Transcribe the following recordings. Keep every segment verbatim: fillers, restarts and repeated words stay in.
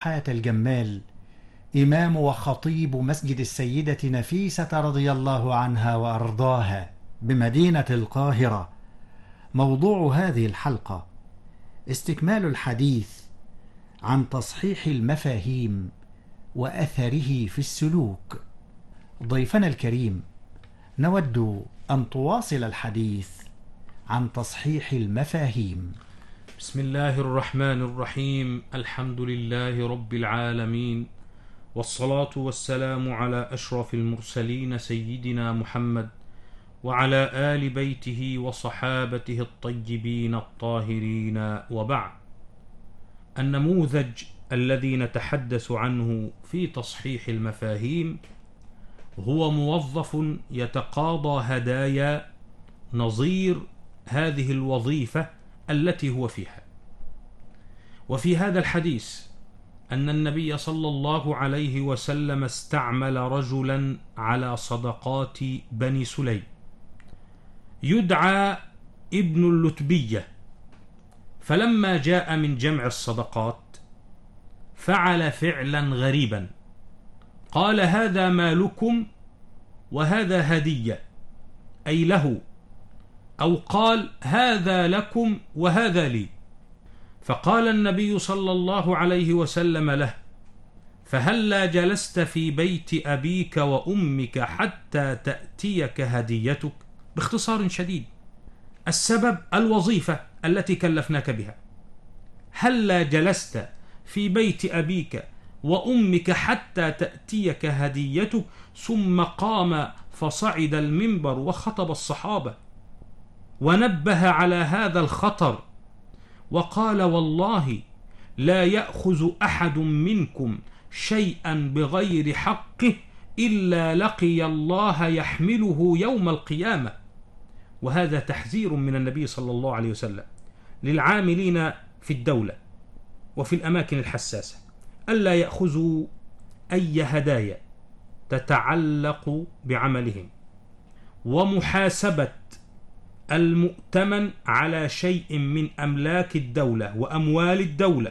حات الجمال، إمام وخطيب مسجد السيدة نفيسة رضي الله عنها وأرضاها بمدينة القاهرة. موضوع هذه الحلقة استكمال الحديث عن تصحيح المفاهيم وأثره في السلوك. ضيفنا الكريم، نود أن تواصل الحديث عن تصحيح المفاهيم. بسم الله الرحمن الرحيم. الحمد لله رب العالمين، والصلاة والسلام على أشرف المرسلين سيدنا محمد وعلى آل بيته وصحابته الطيبين الطاهرين، وبعد. النموذج الذي نتحدث عنه في تصحيح المفاهيم هو موظف يتقاضى هدايا نظير هذه الوظيفة التي هو فيها. وفي هذا الحديث أن النبي صلى الله عليه وسلم استعمل رجلا على صدقات بني سليم يدعى ابن اللتبية، فلما جاء من جمع الصدقات فعل فعلا غريبا، قال: هذا مالكم وهذا هدية، أي له، أو قال: هذا لكم وهذا لي. فقال النبي صلى الله عليه وسلم له: فهلا جلست في بيت أبيك وأمك حتى تأتيك هديتك؟ باختصار شديد، السبب الوظيفة التي كلفناك بها. هلا جلست في بيت أبيك وأمك حتى تأتيك هديتك، ثم قام فصعد المنبر وخطب الصحابة ونبه على هذا الخطر، وقال: والله لا يأخذ أحد منكم شيئا بغير حقه إلا لقي الله يحمله يوم القيامة. وهذا تحذير من النبي صلى الله عليه وسلم للعاملين في الدولة وفي الأماكن الحساسة ألا يأخذوا أي هدايا تتعلق بعملهم، ومحاسبة المؤتمن على شيء من أملاك الدولة وأموال الدولة،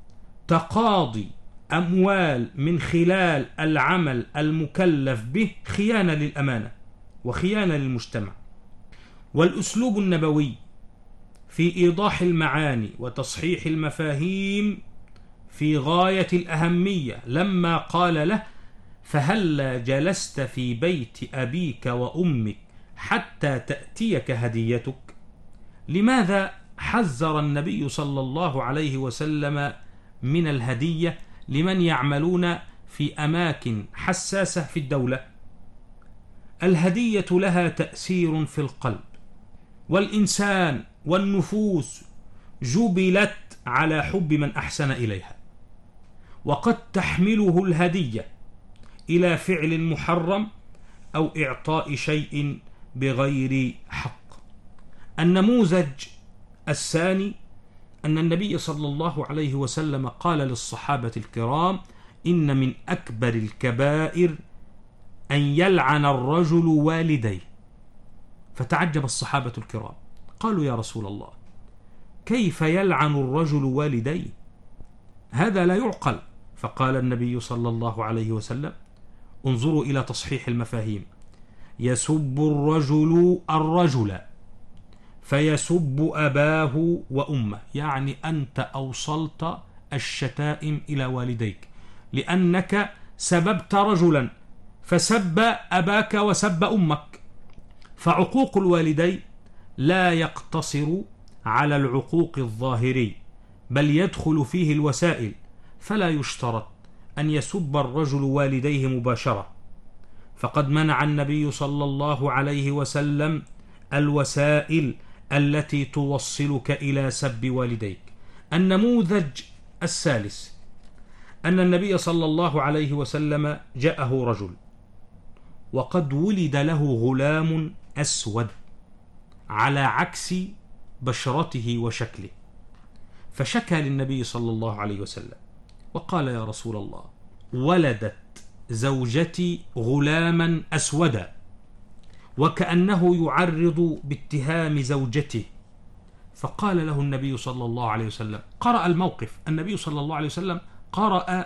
تقاضي أموال من خلال العمل المكلف به خيانة للأمانة وخيانة للمجتمع. والأسلوب النبوي في إيضاح المعاني وتصحيح المفاهيم في غاية الأهمية لما قال له: فهلا جلست في بيت أبيك وأمك حتى تأتيك هديتك. لماذا حذر النبي صلى الله عليه وسلم من الهدية لمن يعملون في أماكن حساسة في الدولة؟ الهدية لها تأثير في القلب، والإنسان والنفوس جبلت على حب من أحسن إليها، وقد تحمله الهدية إلى فعل محرم أو إعطاء شيء بغير حق. النموذج الثاني أن النبي صلى الله عليه وسلم قال للصحابة الكرام: إن من أكبر الكبائر أن يلعن الرجل والديه. فتعجب الصحابة الكرام، قالوا: يا رسول الله، كيف يلعن الرجل والديه؟ هذا لا يعقل. فقال النبي صلى الله عليه وسلم: انظروا إلى تصحيح المفاهيم: يسب الرجل الرجل فيسب أباه وأمه، يعني أنت أوصلت الشتائم إلى والديك لأنك سببت رجلا فسب أباك وسب أمك. فعقوق الوالدين لا يقتصر على العقوق الظاهري، بل يدخل فيه الوسائل، فلا يشترط أن يسب الرجل والديه مباشرة، فقد منع النبي صلى الله عليه وسلم الوسائل التي توصلك إلى سب والديك. النموذج الثالث أن النبي صلى الله عليه وسلم جاءه رجل وقد ولد له غلام أسود على عكس بشرته وشكله، فشكى للنبي صلى الله عليه وسلم وقال: يا رسول الله، ولدت زوجتي غلاما أسودا، وكأنه يعرض باتهام زوجته. فقال له النبي صلى الله عليه وسلم، قرأ الموقف، النبي صلى الله عليه وسلم قرأ